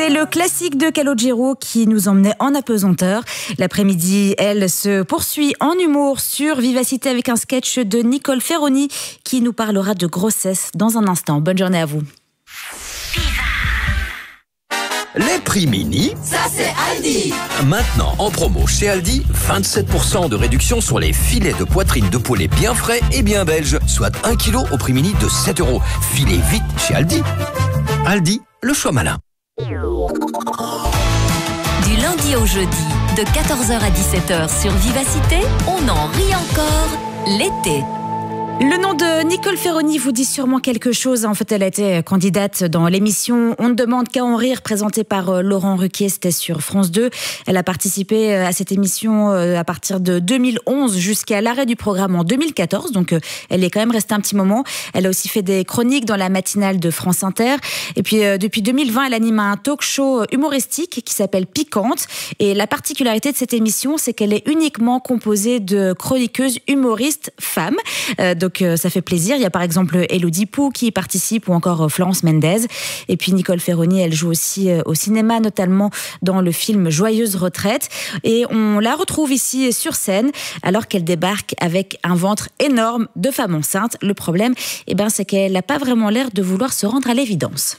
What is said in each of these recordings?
C'est le classique de Calogero qui nous emmenait en apesanteur. L'après-midi, elle se poursuit en humour sur Vivacité avec un sketch de Nicole Ferroni qui nous parlera de grossesse dans un instant. Bonne journée à vous. Les prix mini, ça c'est Aldi. Maintenant en promo chez Aldi, 27% de réduction sur les filets de poitrine de poulet bien frais et bien belges, soit 1 kg au prix mini de 7 €. Filez vite chez Aldi. Aldi, le choix malin. Du lundi au jeudi, de 14h à 17h sur Vivacité, on en rit encore l'été. Le nom de Nicole Ferroni vous dit sûrement quelque chose. En fait, elle a été candidate dans l'émission On ne demande qu'à en rire, présentée par Laurent Ruquier, c'était sur France 2. Elle a participé à cette émission à partir de 2011 jusqu'à l'arrêt du programme en 2014. Donc, elle est quand même restée un petit moment. Elle a aussi fait des chroniques dans la matinale de France Inter. Et puis, depuis 2020, elle anime un talk show humoristique qui s'appelle Piquante. Et la particularité de cette émission, c'est qu'elle est uniquement composée de chroniqueuses humoristes femmes. Donc, ça fait plaisir. Il y a par exemple Élodie Pou qui y participe ou encore Florence Mendez. Et puis Nicole Ferroni, elle joue aussi au cinéma, notamment dans le film Joyeuse retraite. Et on la retrouve ici sur scène alors qu'elle débarque avec un ventre énorme de femme enceinte. Le problème, c'est qu'elle n'a pas vraiment l'air de vouloir se rendre à l'évidence.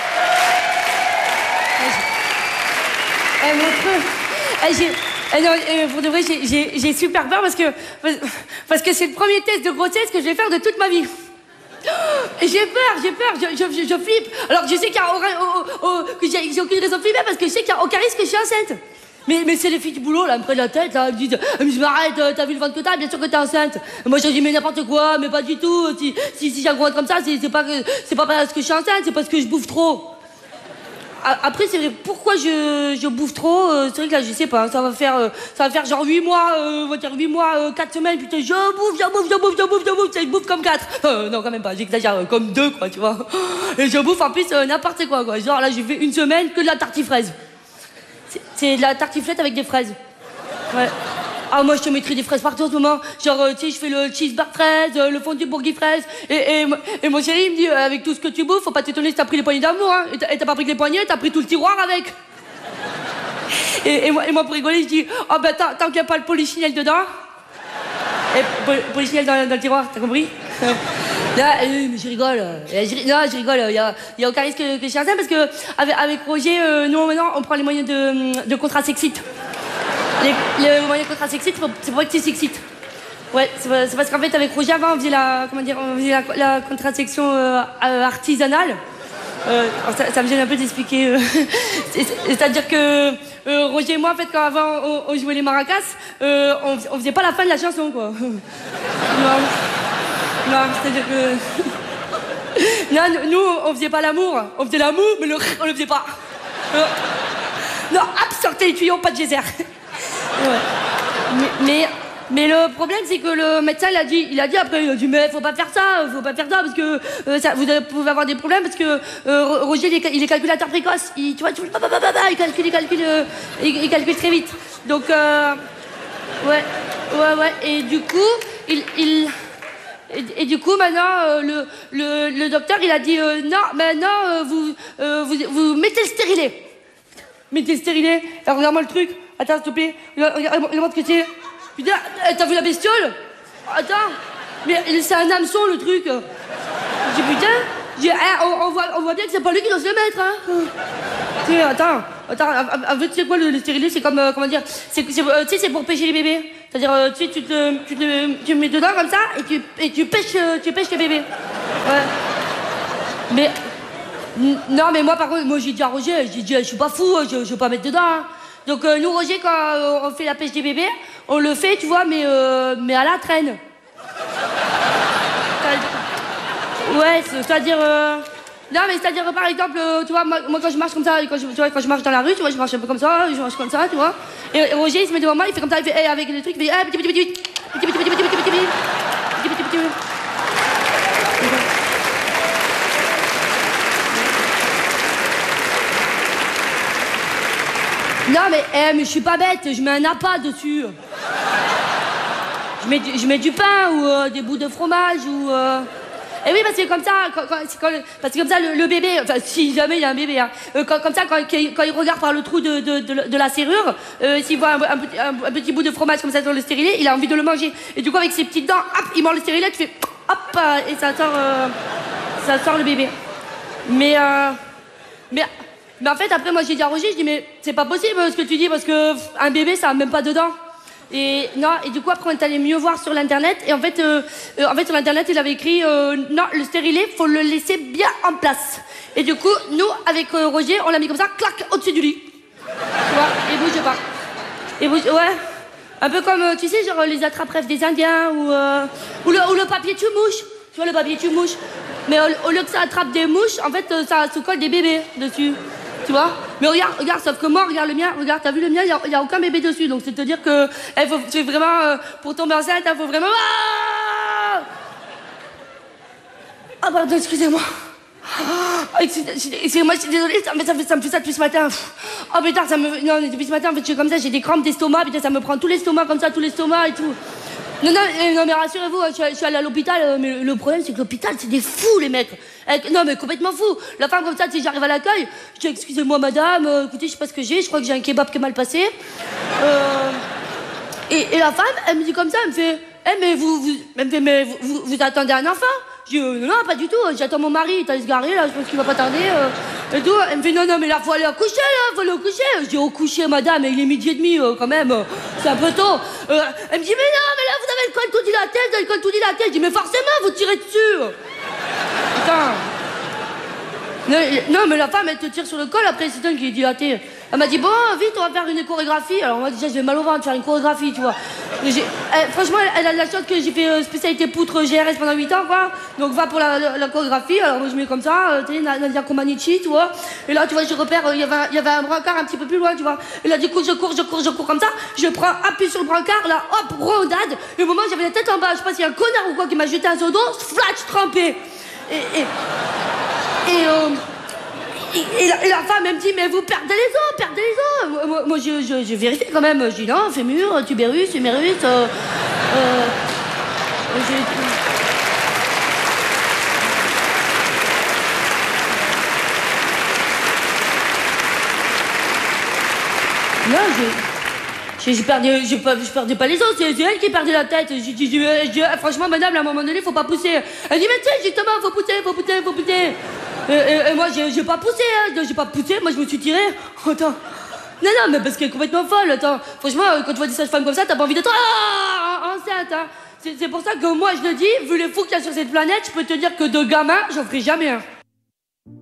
Pour de vrai, j'ai super peur parce que c'est le premier test de grossesse que je vais faire de toute ma vie. Et j'ai peur, je flippe. Alors que je sais qu'il y a j'ai aucune raison de flipper parce que je sais qu'il n'y a aucun risque que je suis enceinte. Mais c'est les filles du boulot, là, elles me prennent la tête, là, elles me disent « Mais arrête, t'as vu le ventre que t'as, bien sûr que t'es enceinte. » Moi, je dis « Mais n'importe quoi, mais pas du tout. Si j'ai un gros ventre comme ça, c'est pas parce que je suis enceinte, c'est parce que je bouffe trop. » Après, c'est vrai, pourquoi je bouffe trop, c'est vrai que là, je sais pas, ça va faire genre 8 mois, on va dire 8 mois, 4 semaines, putain, je bouffe comme 4. Non, quand même pas, j'exagère, comme 2, quoi, tu vois. Et je bouffe en plus n'importe quoi. Genre là, j'ai fait une semaine que de la tartifraise. C'est de la tartiflette avec des fraises. Ouais. Ah, moi, je te mettrai des fraises partout en ce moment. Genre, tu sais, je fais le cheeseburger fraise, le fondue bourgui fraise. Et mon chéri, il me dit, avec tout ce que tu bouffes, faut pas t'étonner si t'as pris les poignées d'amour, hein. Et t'as pas pris que les poignées, t'as pris tout le tiroir avec. Et moi, pour rigoler, je dis, oh, ben, tant qu'il n'y a pas le polichinelle dedans. Et polichinelle dans le tiroir, t'as compris? Là, mais je rigole. Non, je rigole. Il y a aucun risque que je sois enceinte parce que, avec Roger, nous, maintenant, on prend les moyens de contraception. Les moyens contraceptifs, c'est pour que tu s'excites. Ouais, c'est parce qu'en fait, avec Roger, avant, on faisait la contraception artisanale. Ça me gêne un peu d'expliquer. C'est-à-dire que Roger et moi, en fait, quand avant on jouait les maracas, on faisait pas la fin de la chanson, quoi. Non, c'est-à-dire que... Non, nous, on faisait pas l'amour. On faisait l'amour, mais le rire, on le faisait pas. Non, hop, sortez les tuyaux, pas de geyser. Ouais. Mais le problème, c'est que le médecin, il a dit après, mais faut pas faire ça parce que vous pouvez avoir des problèmes parce que Roger, il est calculateur précoce. Il calcule très vite. Donc, ouais. Et du coup, Et du coup, maintenant, le docteur, il a dit non, maintenant, vous mettez le stérilet. Mettez le stérilet. Alors, regarde-moi le truc. Attends, s'il te plaît. Regarde-moi ce que c'est. Putain, t'as vu la bestiole? Attends. Mais c'est un hameçon, le truc. Je dis, putain. On voit bien que c'est pas lui qui doit se le mettre, hein. Tu sais, attends. En fait, tu sais quoi, le stérilet, c'est comme, comment dire, tu sais, c'est pour pêcher les bébés. C'est-à-dire, tu sais, tu mets dedans comme ça et tu pêches les bébés. Ouais. Mais, non, mais moi, par contre, j'ai dit à Roger, je suis pas fou, je vais pas mettre dedans, hein. Donc, nous, Roger, quand on fait la pêche des bébés, on le fait, tu vois, mais à la traîne. Ouais, c'est-à-dire... Non, mais c'est-à-dire, par exemple, tu vois, moi quand je marche comme ça, quand je marche dans la rue, tu vois, je marche un peu comme ça, je marche comme ça, tu vois. Et Roger, il se met devant moi, il fait comme ça, il fait, avec les trucs, il fait, petit. Non, mais je suis pas bête, je mets un appât dessus. Je mets du pain ou des bouts de fromage ou... Et oui, parce que comme ça, parce que comme ça, le bébé, enfin, si jamais il y a un bébé, hein, comme ça, quand il regarde par le trou de la serrure, s'il voit un petit bout de fromage comme ça dans le stérilet, il a envie de le manger. Et du coup, avec ses petites dents, hop, il mange le stérilet, tu fais hop, et ça sort le bébé. Mais en fait, après, moi, j'ai dit à Roger, je dis, mais c'est pas possible ce que tu dis, parce que un bébé, ça a même pas de dents. Et non, et du coup, après, on est allé mieux voir sur l'internet. Et en fait, sur l'internet, il avait écrit non, le stérilet, faut le laisser bien en place. Et du coup, nous, avec Roger, on l'a mis comme ça, clac, au-dessus du lit. Tu vois, et bouge pas. Et bouge, ouais. Un peu comme, tu sais, genre les attrape-rêves des Indiens ou le papier tue-mouche. Tu vois, le papier tue-mouche. Mais au lieu que ça attrape des mouches, en fait, ça se colle des bébés dessus. Tu vois? Mais regarde, sauf que moi, regarde le mien, regarde, t'as vu le mien, il y a aucun bébé dessus. Donc c'est te dire que, c'est vraiment, pour tomber enceinte, il faut vraiment... Ah pardon, excusez-moi. Excusez-moi, je suis désolée, ça me fait ça depuis ce matin. Oh putain, non, depuis ce matin, en fait, je suis comme ça, j'ai des crampes d'estomac, putain, ça me prend tout l'estomac comme ça, tout l'estomac et tout. Non, mais rassurez-vous, je suis allée à l'hôpital, mais le problème, c'est que l'hôpital, c'est des fous, les mecs. Non, mais complètement fous. La femme, comme ça, si j'arrive à l'accueil, je dis, excusez-moi, madame, écoutez, je sais pas ce que j'ai, je crois que j'ai un kebab qui est mal passé. Et la femme, elle me dit comme ça, elle me fait, mais vous attendez un enfant? Je dis, non, pas du tout, j'attends mon mari, il est allé se garer, là, je pense qu'il va pas tarder. Et tout, elle me fait, non, mais là, faut aller au coucher, là, faut aller au coucher. Je dis, au coucher, madame, il est 12h30, quand même, c'est un peu tôt. Elle me dit, mais non, mais là, vous avez le col tout dilaté, vous avez le col tout dilaté. Je dis, mais forcément, vous tirez dessus. Putain. Non, mais la femme, elle te tire sur le col, après, c'est elle qui est dilatée. Elle m'a dit, bon, vite, on va faire une échographie. Alors, moi, déjà, je vais mal au ventre de faire une chorégraphie, tu vois. Franchement, elle a de la chance que j'ai fait spécialité poutre GRS pendant 8 ans, quoi. Donc, va pour la chorégraphie. Alors, moi, je mets comme ça, tu sais, Nadia Comaneci, tu vois. Et là, tu vois, je repère, il y avait un brancard un petit peu plus loin, tu vois. Et là, du coup, je cours comme ça. Je prends appui sur le brancard, là, hop, rondade. Et au moment où j'avais la tête en bas, je sais pas s'il y a un connard ou quoi qui m'a jeté un seau d'eau, flash, trempé. Et la femme, elle me dit, mais vous perdez les os. Moi, je vérifie quand même. Je dis, non, fémur, tubérus, humérus. Non, je perdais pas les os, c'est elle qui perdait la tête. Je dis, franchement, madame, à un moment donné, faut pas pousser. Elle dit, mais tu sais, justement, faut pousser. Et moi, j'ai pas poussé, hein. J'ai pas poussé, moi, je me suis tiré. Attends. Non, mais parce qu'elle est complètement folle, attends. Franchement, quand tu vois des sages-femmes comme ça, t'as pas envie d'être enceinte, hein. C'est pour ça que moi, je le dis, vu les fous qu'il y a sur cette planète, je peux te dire que de gamin, j'en ferai jamais un.